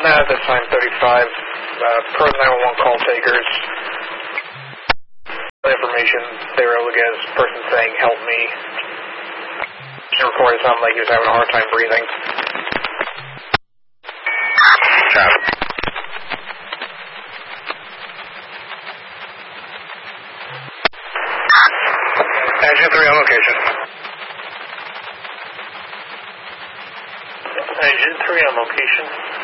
Matt, that's 935. Per 911 call takers. Information they were able to get is a person saying, "Help me." It recorded something like he was having a hard time breathing. Engine 3 on location. Engine 3 on location.